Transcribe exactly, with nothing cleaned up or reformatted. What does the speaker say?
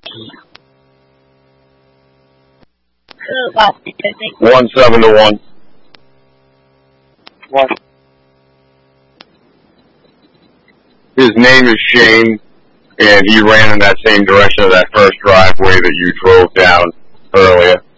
One seven to one. What? His name is Shane, and he ran in that same direction of that first driveway that you drove down earlier.